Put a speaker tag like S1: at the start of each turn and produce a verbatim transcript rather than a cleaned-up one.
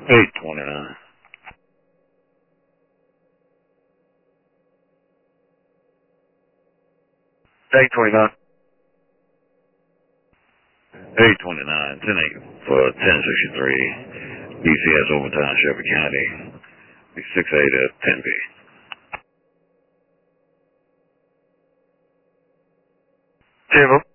S1: eight twenty-nine. eight twenty-nine. eight twenty-nine. ten eight for ten sixty-three. D C S overtime, Shelby County. six eight at ten B. Table.